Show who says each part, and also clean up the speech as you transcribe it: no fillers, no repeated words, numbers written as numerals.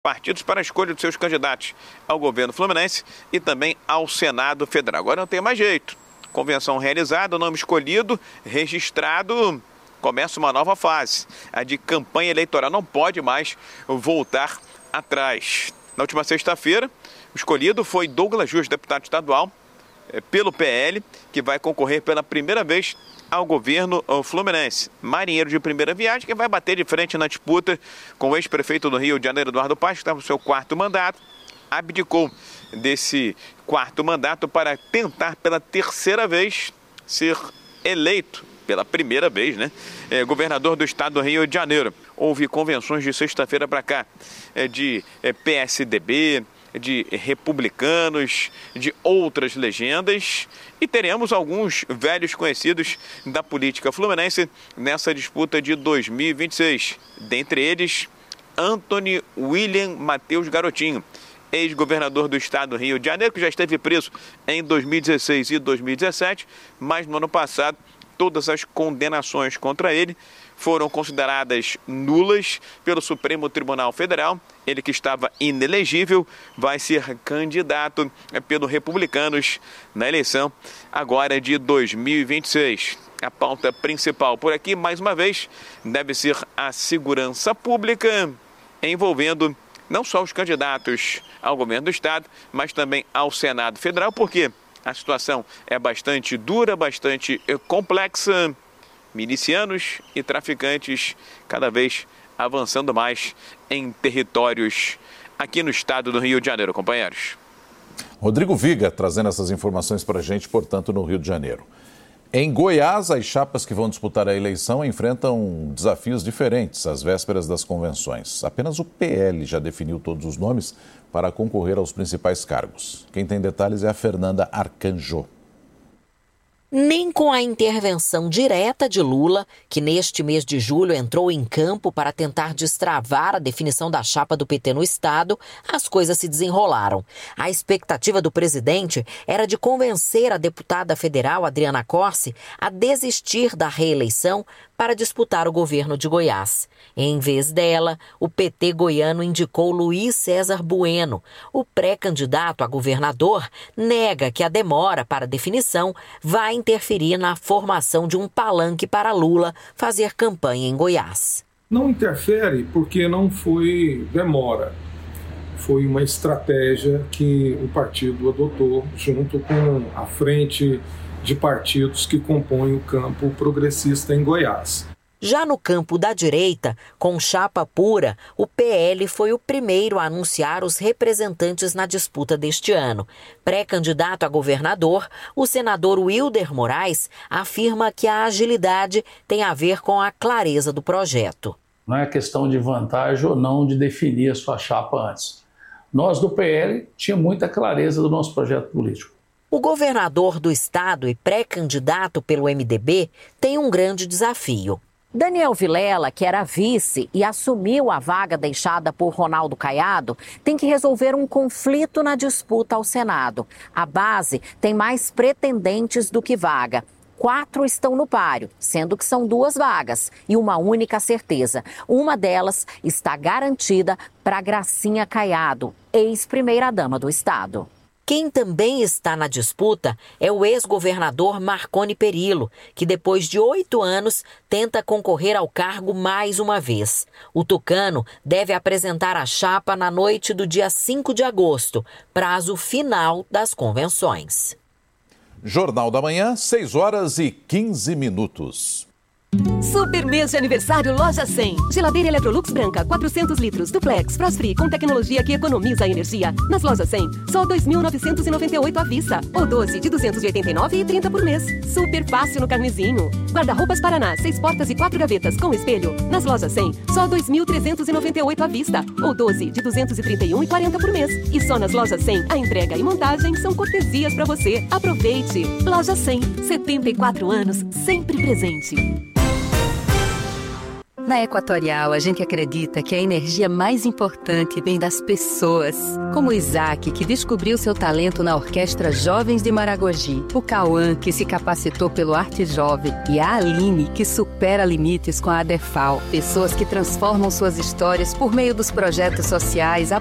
Speaker 1: partidos para a escolha dos seus candidatos ao governo fluminense e também ao Senado Federal. Agora não tem mais jeito. Convenção realizada, nome escolhido, registrado, começa uma nova fase. A de campanha eleitoral não pode mais voltar atrás. Na última sexta-feira, o escolhido foi Douglas Jus, deputado estadual pelo PL, que vai concorrer pela primeira vez ao governo fluminense. Marinheiro de primeira viagem, que vai bater de frente na disputa com o ex-prefeito do Rio de Janeiro, Eduardo Paes, que estava no seu 4º mandato, abdicou desse 4º mandato para tentar pela terceira vez ser eleito, pela primeira vez, governador do estado do Rio de Janeiro. Houve convenções de sexta-feira para cá, de PSDB, de republicanos, de outras legendas, e teremos alguns velhos conhecidos da política fluminense nessa disputa de 2026. Dentre eles, Antony William Matheus Garotinho, ex-governador do estado do Rio de Janeiro, que já esteve preso em 2016 e 2017, mas no ano passado todas as condenações contra ele foram consideradas nulas pelo Supremo Tribunal Federal. Ele, que estava inelegível, vai ser candidato pelos republicanos na eleição agora de 2026. A pauta principal por aqui, mais uma vez, deve ser a segurança pública, envolvendo não só os candidatos ao governo do estado, mas também ao Senado Federal, porque a situação é bastante dura, bastante complexa. Milicianos e traficantes cada vez avançando mais em territórios aqui no estado do Rio de Janeiro, companheiros.
Speaker 2: Rodrigo Viga trazendo essas informações para a gente, portanto, no Rio de Janeiro. Em Goiás, as chapas que vão disputar a eleição enfrentam desafios diferentes às vésperas das convenções. Apenas o PL já definiu todos os nomes para concorrer aos principais cargos. Quem tem detalhes é a Fernanda Arcanjo.
Speaker 3: Nem com a intervenção direta de Lula, que neste mês de julho entrou em campo para tentar destravar a definição da chapa do PT no estado, as coisas se desenrolaram. A expectativa do presidente era de convencer a deputada federal Adriana Corsi a desistir da reeleição para disputar o governo de Goiás. Em vez dela, o PT goiano indicou Luiz César Bueno. O pré-candidato a governador nega que a demora para definição vai interferir na formação de um palanque para Lula fazer campanha em Goiás.
Speaker 4: Não interfere porque não foi demora. Foi uma estratégia que o partido adotou junto com a frente de partidos que compõem o campo progressista em Goiás.
Speaker 3: Já no campo da direita, com chapa pura, o PL foi o primeiro a anunciar os representantes na disputa deste ano. Pré-candidato a governador, o senador Wilder Moraes afirma que a agilidade tem a ver com a clareza do projeto.
Speaker 5: Não é questão de vantagem ou não de definir a sua chapa antes. Nós do PL tínhamos muita clareza do nosso projeto político.
Speaker 3: O governador do estado e pré-candidato pelo MDB tem um grande desafio. Daniel Vilela, que era vice e assumiu a vaga deixada por Ronaldo Caiado, tem que resolver um conflito na disputa ao Senado. A base tem mais pretendentes do que vaga. 4 estão no páreo, sendo que são 2 vagas e uma única certeza. Uma delas está garantida para Gracinha Caiado, ex-primeira-dama do estado. Quem também está na disputa é o ex-governador Marconi Perillo, que depois de 8 anos tenta concorrer ao cargo mais uma vez. O tucano deve apresentar a chapa na noite do dia 5 de agosto, prazo final das convenções.
Speaker 2: Jornal da Manhã, 6h15.
Speaker 6: Super mês de aniversário Loja 100. Geladeira Electrolux branca, 400 litros, duplex, frost free, com tecnologia que economiza energia. Nas Lojas 100, só 2.998 à vista. Ou 12 de 289,30 por mês. Super fácil no carnezinho. Guarda-roupas Paraná, 6 portas e 4 gavetas com espelho. Nas Lojas 100, só 2.398 à vista. Ou 12 de 231,40 por mês. E só nas Lojas 100, a entrega e montagem são cortesias para você. Aproveite! Loja 100, 74 anos, sempre presente.
Speaker 7: Na Equatorial, a gente acredita que a energia mais importante vem das pessoas. Como o Isaac, que descobriu seu talento na Orquestra Jovens de Maragogi. O Cauã, que se capacitou pelo Arte Jovem. E a Aline, que supera limites com a ADEFAL. Pessoas que transformam suas histórias por meio dos projetos sociais